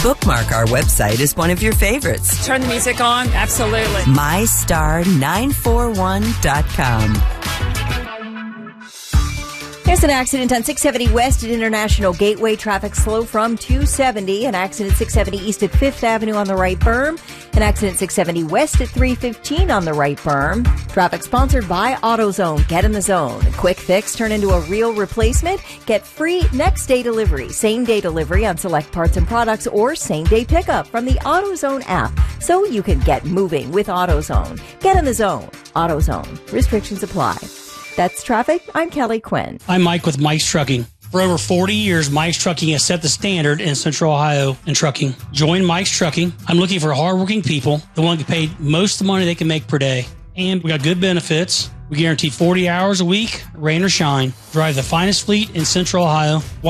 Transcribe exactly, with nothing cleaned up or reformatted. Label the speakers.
Speaker 1: Bookmark our website as one of your favorites.
Speaker 2: Turn the music on. Absolutely.
Speaker 1: my star nine four one dot com.
Speaker 3: There's an accident on six seventy West at International Gateway. Traffic slow from two seventy. An accident six seventy East at Fifth Avenue on the right berm. An accident six seventy West at three fifteen on the right berm. Traffic sponsored by AutoZone. Get in the zone. A quick fix turn into a real replacement. Get free next day delivery, same day delivery on select parts and products, or same day pickup from the AutoZone app, so you can get moving with AutoZone. Get in the zone. AutoZone. Restrictions apply. That's traffic. I'm Kelly Quinn.
Speaker 4: I'm Mike with Mike's Trucking. For over forty years, Mike's Trucking has set the standard in Central Ohio in trucking. Join Mike's Trucking. I'm looking for hardworking people that want to get paid most of the money they can make per day. And we got good benefits. We guarantee forty hours a week, rain or shine. Drive the finest fleet in Central Ohio.